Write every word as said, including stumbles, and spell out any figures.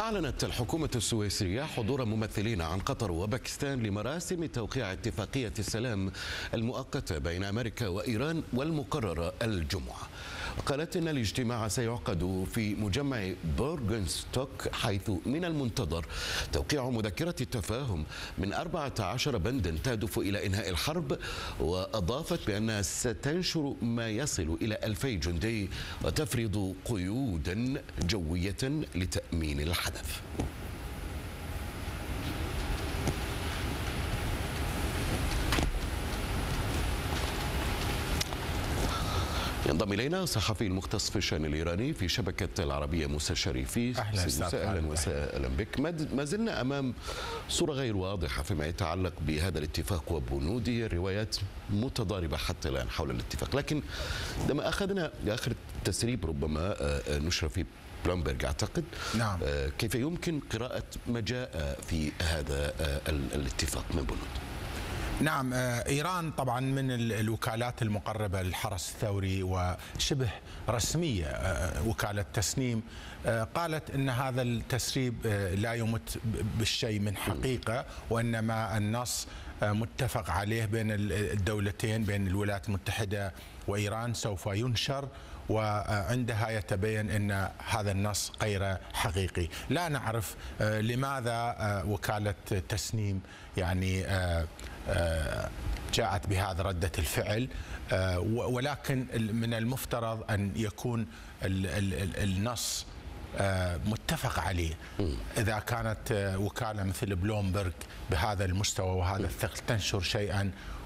أعلنت الحكومة السويسرية حضور ممثلين عن قطر وباكستان لمراسم توقيع اتفاقية السلام المؤقتة بين أمريكا وإيران والمقررة الجمعة. قالت إن الاجتماع سيعقد في مجمع بورغنستوك، حيث من المنتظر توقيع مذكرة التفاهم من أربعة عشر بندا تهدف إلى إنهاء الحرب، وأضافت بأنها ستنشر ما يصل إلى ألفي جندي وتفرض قيودا جوية لتأمين الحدث. ينضم إلينا صحفي المختص في الشأن الإيراني في شبكة العربية موسى الشريفي. أهلا أهلا وسهلا بك. ما زلنا أمام صورة غير واضحة فيما يتعلق بهذا الاتفاق وبنوده، الروايات متضاربة حتى الآن حول الاتفاق، لكن عندما أخذنا آخر تسريب ربما نشر في بلومبرج أعتقد، نعم. كيف يمكن قراءة ما جاء في هذا الاتفاق من بنود؟ نعم، إيران طبعا من الوكالات المقربة للحرس الثوري وشبه رسمية وكالة تسنيم، قالت أن هذا التسريب لا يمت بالشيء من حقيقة، وإنما النص متفق عليه بين الدولتين، بين الولايات المتحدة وإيران، سوف ينشر، وعندها يتبين أن هذا النص غير حقيقي. لا نعرف لماذا وكالة تسنيم يعني جاءت بهذا ردة الفعل، ولكن من المفترض أن يكون النص متفق عليه. إذا كانت وكالة مثل بلومبرج بهذا المستوى وهذا الثقل تنشر شيئا